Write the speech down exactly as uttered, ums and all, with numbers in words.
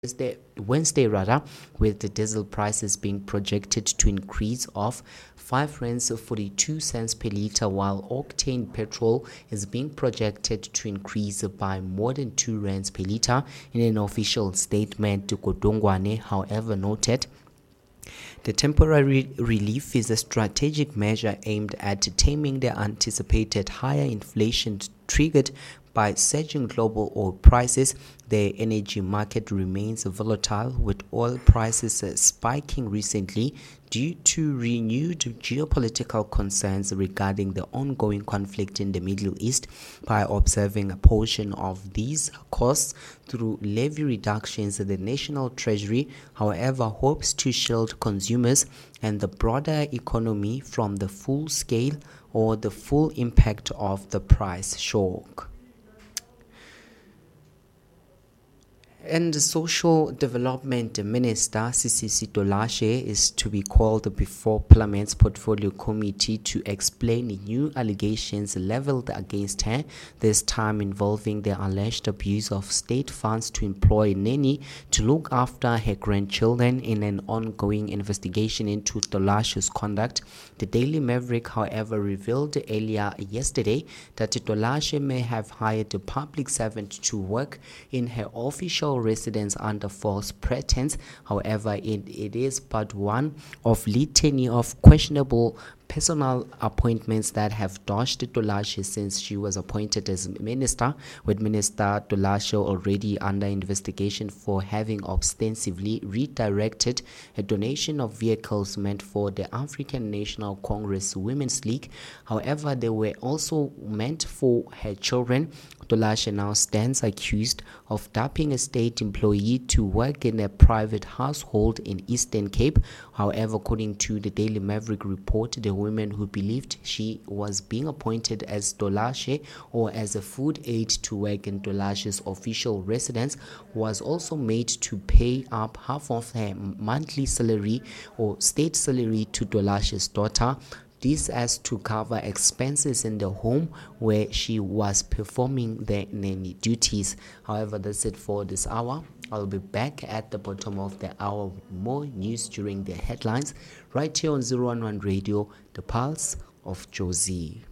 Wednesday, Wednesday rather, with the diesel prices being projected to increase of five rands forty-two cents per litre, while octane petrol is being projected to increase by more than two rands per litre. In an official statement, Kodongwane, however, noted the temporary relief is a strategic measure aimed at taming the anticipated higher inflation triggered by surging global oil prices. The energy market remains volatile, with oil prices spiking recently due to renewed geopolitical concerns regarding the ongoing conflict in the Middle East. By observing a portion of these costs through levy reductions, the National Treasury, however, hopes to shield consumers and the broader economy from the full scale or the full impact of the price shock. And the Social Development Minister, Sisisi Dolashe, is to be called before Parliament's Portfolio Committee to explain new allegations leveled against her, this time involving the alleged abuse of state funds to employ a nanny to look after her grandchildren in an ongoing investigation into Dolashe's conduct. The Daily Maverick, however, revealed earlier yesterday that Dolashe may have hired a public servant to work in her official residence under false pretense. However, it, it is but one of litany of questionable personal appointments that have dogged Dolashe since she was appointed as minister, with Minister Dolashe already under investigation for having ostensibly redirected a donation of vehicles meant for the African National Congress Women's League. However, they were also meant for her children. Dolashe now stands accused of dumping a state employee to work in a private household in Eastern Cape. However, according to the Daily Maverick report, the women who believed she was being appointed as Dolashe or as a food aide to work in Dolashe's official residence was also made to pay up half of her monthly salary or state salary to Dolashe's daughter. This as to cover expenses in the home where she was performing the nanny duties. However, that's it for this hour. I'll be back at the bottom of the hour with more news during the headlines right here on zero one one Radio, the Pulse of Josie.